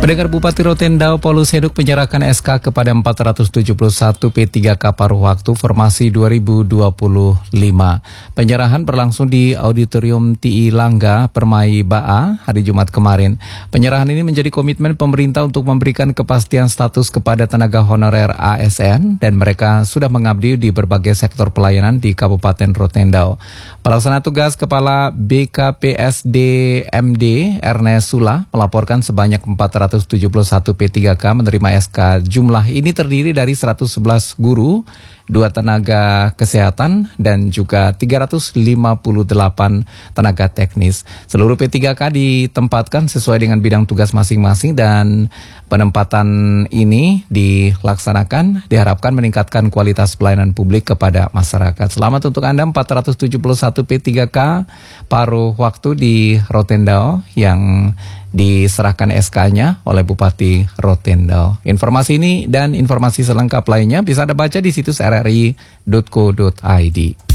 Pendengar, Bupati Rotendao Paulus Heduk menyerahkan SK kepada 471 P3K paruh waktu formasi 2025. Penyerahan berlangsung di Auditorium TI Langga, Permai Baa, hari Jumat kemarin. Penyerahan ini menjadi komitmen pemerintah untuk memberikan kepastian status kepada tenaga honorer ASN dan mereka sudah mengabdi di berbagai sektor pelayanan di Kabupaten Rotendao. Pelaksana tugas Kepala BKPSD MD Ernest Sula melaporkan sebanyak 471 P3K menerima SK. Jumlah ini terdiri dari 111 guru, 2 tenaga kesehatan, dan juga 358 tenaga teknis. Seluruh P3K ditempatkan sesuai dengan bidang tugas masing-masing dan penempatan ini dilaksanakan diharapkan meningkatkan kualitas pelayanan publik kepada masyarakat. Selamat untuk Anda 471 P3K paruh waktu di Rotendao yang diserahkan SK-nya oleh Bupati Rotendao. Informasi ini dan informasi selengkap lainnya bisa Anda baca di situs rri.co.id.